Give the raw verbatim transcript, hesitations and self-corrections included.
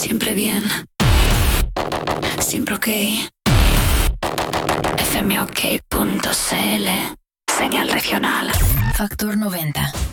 Siempre bien. Siempre ok. F M O K punto C L. Señal regional. Factor noventa.